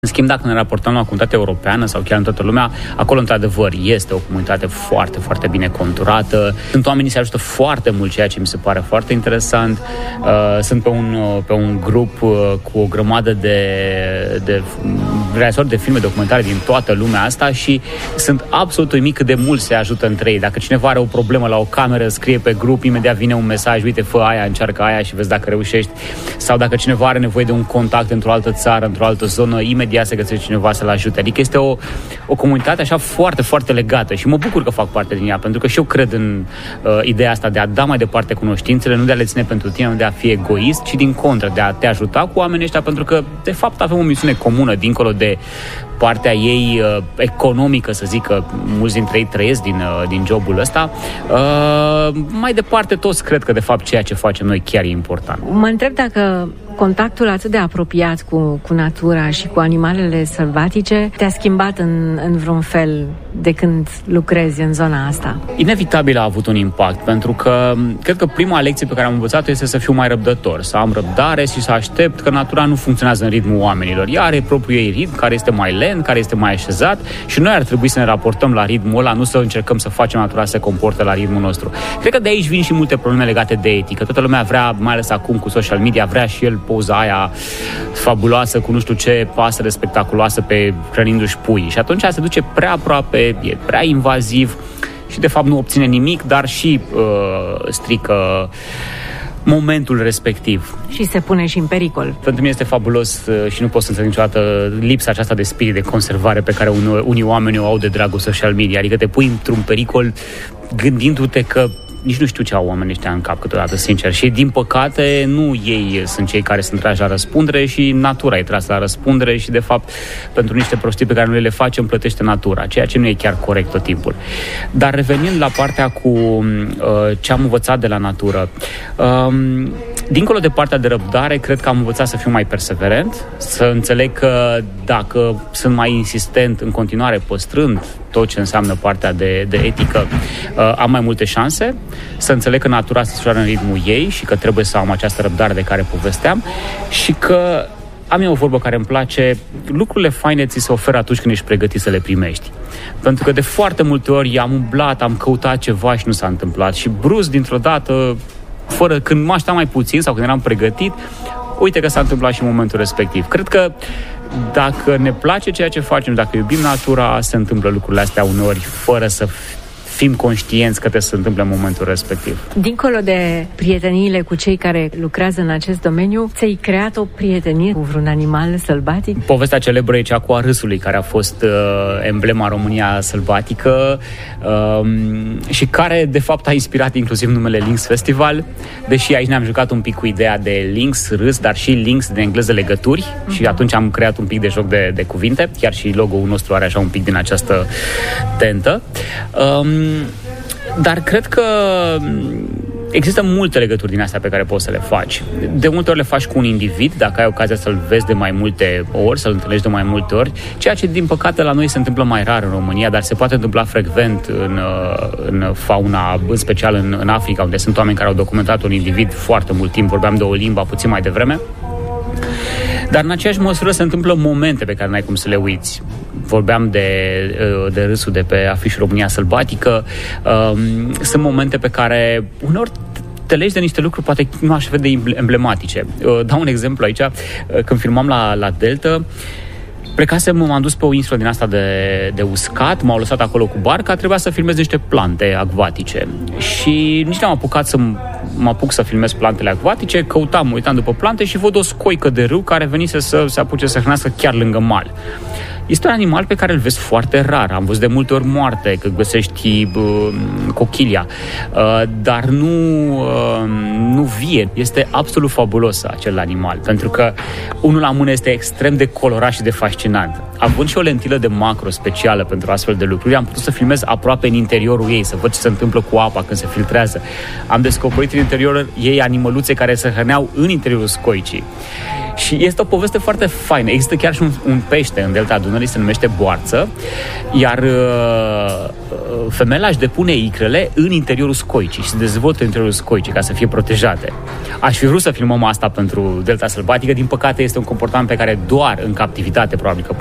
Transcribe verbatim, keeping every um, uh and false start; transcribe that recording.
În schimb, dacă ne raportăm la o comunitate europeană sau chiar în toată lumea, acolo, într-adevăr, este o comunitate foarte, foarte bine conturată. Sunt oamenii se ajută foarte mult, ceea ce mi se pare foarte interesant. Sunt pe un, pe un grup cu o grămadă de, de realizatori de filme documentare din toată lumea asta și sunt absolut uimit cât de mult se ajută între ei. Dacă cineva are o problemă la o cameră, scrie pe grup, imediat vine un mesaj, uite, fă aia, încearcă aia și vezi dacă reușești. Sau dacă cineva are nevoie de un contact într-o altă țară, într-o altă zonă, imediat se găsește cineva să-l ajute. Adică este o, o comunitate așa foarte, foarte legată și mă bucur că fac parte din ea, pentru că și eu cred în uh, ideea asta de a da mai departe cunoștințele, nu de a le ține pentru tine, nu de a fi egoist, ci din contră, de a te ajuta cu oamenii ăștia, pentru că, de fapt, avem o misiune comună, dincolo de partea ei uh, economică, să zic, că mulți dintre ei trăiesc din, uh, din jobul ăsta. Uh, mai departe, toți cred că, de fapt, ceea ce facem noi chiar e important. Mă întreb dacă contactul atât de apropiat cu, cu natura și cu animalele sălbatice te-a schimbat în, în vreun fel de când lucrezi în zona asta? Inevitabil a avut un impact, pentru că cred că prima lecție pe care am învățat-o este să fiu mai răbdător, să am răbdare și să aștept, că natura nu funcționează în ritmul oamenilor. Ea are propriul ei ritm, care este mai lent, care este mai așezat și noi ar trebui să ne raportăm la ritmul ăla, nu să încercăm să facem natura să se comporte la ritmul nostru. Cred că de aici vin și multe probleme legate de etică. Toată lumea vrea, mai ales acum cu social media, vrea și el poza aia fabuloasă cu nu știu ce pasăre spectaculoasă pe hrănindu-și pui. Și atunci se duce prea aproape, e prea invaziv și de fapt nu obține nimic, dar și uh, strică momentul respectiv. Și se pune și în pericol. Pentru mine este fabulos uh, și nu pot să înțeleg niciodată lipsa aceasta de spirit de conservare pe care unii, unii oameni o au de dragul social media. Adică te pui într-un pericol gândindu-te că nici nu știu ce au oamenii ăștia în cap câteodată, sincer. Și, din păcate, nu ei sunt cei care sunt trași la răspundere și natura e trasă la răspundere și, de fapt, pentru niște prostii pe care noi le facem, plătește natura, ceea ce nu e chiar corect tot timpul. Dar revenind la partea cu uh, ce am învățat de la natură, uh, dincolo de partea de răbdare, cred că am învățat să fiu mai perseverent, să înțeleg că dacă sunt mai insistent în continuare păstrând tot ce înseamnă partea de, de etică, uh, am mai multe șanse, să înțeleg că natura se desfășoară în ritmul ei și că trebuie să am această răbdare de care povesteam și că am eu o vorbă care îmi place, lucrurile faine ți se oferă atunci când ești pregătit să le primești. Pentru că de foarte multe ori am umblat, am căutat ceva și nu s-a întâmplat și brusc, dintr-o dată, fără, când mă așteptam mai puțin sau când eram pregătit, uite că s-a întâmplat și în momentul respectiv. Cred că dacă ne place ceea ce facem, dacă iubim natura, se întâmplă lucrurile astea uneori fără să fim conștienți că trebuie să se întâmple în momentul respectiv. Dincolo de prieteniile cu cei care lucrează în acest domeniu, ți-ai creat o prietenie cu vreun animal sălbatic? Povestea celebră e cea cu a râsului, care a fost uh, emblema România sălbatică uh, și care, de fapt, a inspirat inclusiv numele Lynx Festival, deși aici ne-am jucat un pic cu ideea de lynx, râs, dar și lynx de engleză legături uh-huh. și atunci am creat un pic de joc de, de cuvinte, chiar și logo-ul nostru are așa un pic din această tentă. Um, Dar cred că există multe legături din astea pe care poți să le faci. De multe ori le faci cu un individ, dacă ai ocazia să-l vezi de mai multe ori, să-l întâlnești de mai multe ori, ceea ce, din păcate, la noi se întâmplă mai rar în România, dar se poate întâmpla frecvent în, în fauna, în special în, în Africa, unde sunt oameni care au documentat un individ foarte mult timp, vorbeam de o limbă puțin mai devreme. Dar în aceeași măsură se întâmplă momente pe care n-ai cum să le uiți. Vorbeam de, de râsul de pe afișul România sălbatică. Sunt momente pe care uneori te legi de niște lucruri poate nu aș vede emblematice. Dau un exemplu aici. Când filmam la, la Delta, plecasem, m-am dus pe o insulă din asta de, de uscat, m-au lăsat acolo cu barca, trebuia să filmez niște plante acvatice. Și nici n-am apucat să mă apuc să filmez plantele acvatice, căutam, mă uitam după plante și văd o scoică de râu care venise să se apuce să hrănească chiar lângă mal. Este un animal pe care îl vezi foarte rar. Am văzut de multe ori moarte, că găsești uh, cochilia, uh, dar nu, uh, nu vie. Este absolut fabulos acel animal, pentru că unul la mână este extrem de colorat și de fascinant. Având și o lentilă de macro specială pentru astfel de lucruri, am putut să filmez aproape în interiorul ei, să văd ce se întâmplă cu apa când se filtrează. Am descoperit în interiorul ei animăluțe care se hrăneau în interiorul scoicii. Și este o poveste foarte faină. Există chiar și un, un pește în delta Dunării, se numește boarță, iar uh, femela își depune icrele în interiorul scoicii și se dezvoltă în interiorul scoicii ca să fie protejate. Aș fi vrut să filmăm asta pentru delta sălbatică, din păcate este un comportament pe care doar în captivitate probabil că